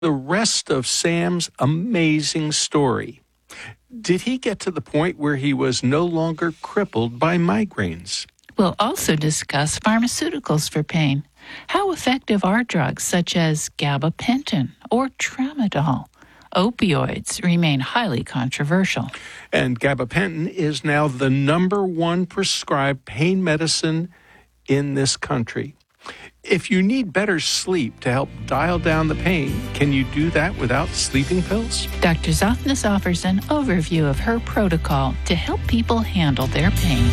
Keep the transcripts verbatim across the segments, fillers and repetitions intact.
the rest of Sam's amazing story. Did he get to the point where he was no longer crippled by migraines? We'll also discuss pharmaceuticals for pain. How effective are drugs such as gabapentin or tramadol? Opioids remain highly controversial. And gabapentin is now the number one prescribed pain medicine in this country. If you need better sleep to help dial down the pain, can you do that without sleeping pills? Doctor Zoffness offers an overview of her protocol to help people handle their pain.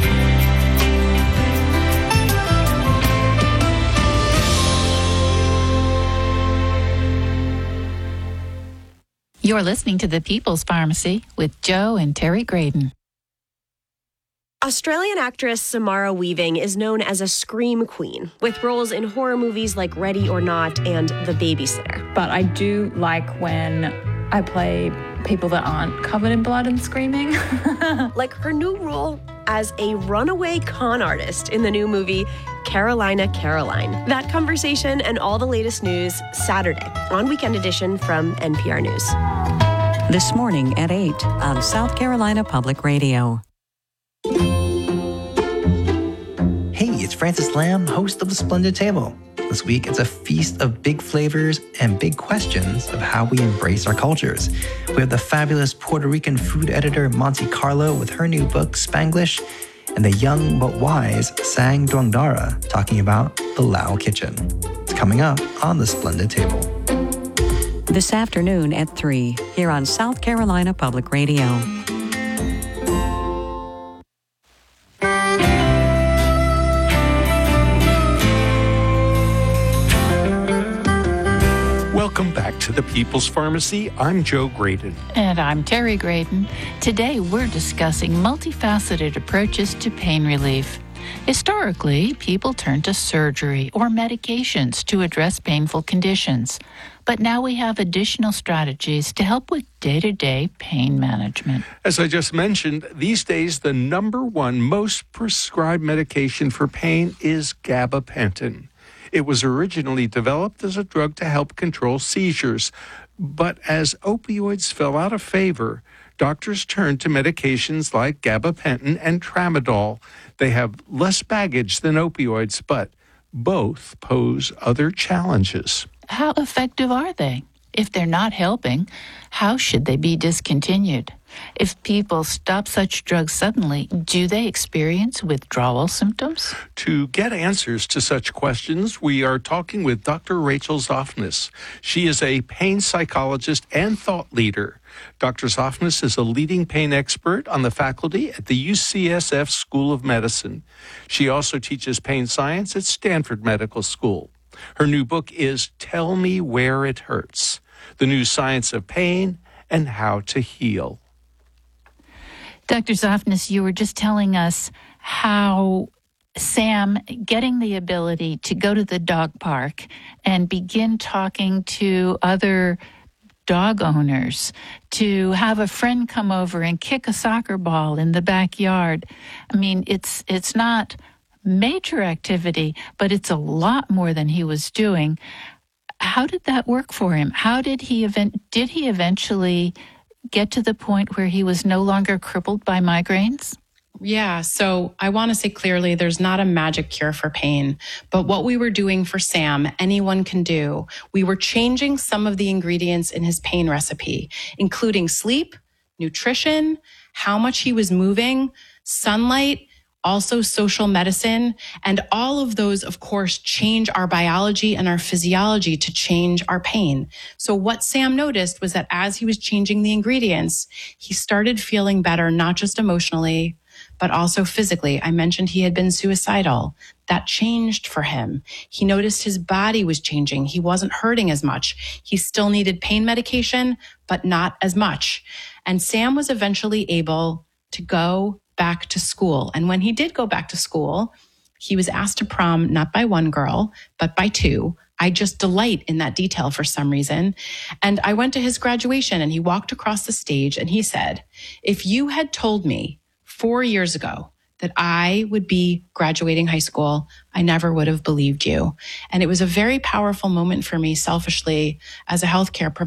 You're listening to The People's Pharmacy with Joe and Terry Graydon. Australian actress Samara Weaving is known as a scream queen, with roles in horror movies like Ready or Not and The Babysitter. But I do like when I play people that aren't covered in blood and screaming. Like her new role as a runaway con artist in the new movie Carolina, Caroline. That conversation and all the latest news Saturday on Weekend Edition from N P R News. This morning at eight on South Carolina Public Radio. Hey, it's Francis Lamb, host of The Splendid Table. This week, it's a feast of big flavors and big questions of how we embrace our cultures. We have the fabulous Puerto Rican food editor Monty Carlo with her new book, Spanglish, and the young but wise Sang Duangdara talking about the Lao Kitchen. It's coming up on The Splendid Table. This afternoon at three, here on South Carolina Public Radio. Welcome back to the People's Pharmacy. I'm Joe Graydon. And I'm Terry Graydon. Today we're discussing multifaceted approaches to pain relief. Historically, people turned to surgery or medications to address painful conditions. But now we have additional strategies to help with day-to-day pain management. As I just mentioned, these days the number one most prescribed medication for pain is gabapentin. It was originally developed as a drug to help control seizures, but as opioids fell out of favor, doctors turned to medications like gabapentin and tramadol. They have less baggage than opioids, but both pose other challenges. How effective are they? If they're not helping, how should they be discontinued? If people stop such drugs suddenly, do they experience withdrawal symptoms? To get answers to such questions, we are talking with Doctor Rachel Zoffness. She is a pain psychologist and thought leader. Doctor Zoffness is a leading pain expert on the faculty at the U C S F School of Medicine. She also teaches pain science at Stanford Medical School. Her new book is Tell Me Where It Hurts: The New Science of Pain and How to Heal. Doctor Zoffness, you were just telling us how Sam getting the ability to go to the dog park and begin talking to other dog owners, to have a friend come over and kick a soccer ball in the backyard. I mean, it's it's not major activity, but it's a lot more than he was doing. How did that work for him? How did he event? Did he eventually get to the point where he was no longer crippled by migraines? Yeah, so I want to say clearly there's not a magic cure for pain, but what we were doing for Sam, anyone can do. We were changing some of the ingredients in his pain recipe, including sleep, nutrition, how much he was moving, sunlight, also social medicine, and all of those, of course, change our biology and our physiology to change our pain. So what Sam noticed was that as he was changing the ingredients, he started feeling better, not just emotionally, but also physically. I mentioned he had been suicidal. That changed for him. He noticed his body was changing. He wasn't hurting as much. He still needed pain medication, but not as much. And Sam was eventually able to go back to school. And when he did go back to school, he was asked to prom not by one girl, but by two. I just delight in that detail for some reason. And I went to his graduation and he walked across the stage and he said, if you had told me four years ago that I would be graduating high school, I never would have believed you. And it was a very powerful moment for me selfishly as a healthcare provider.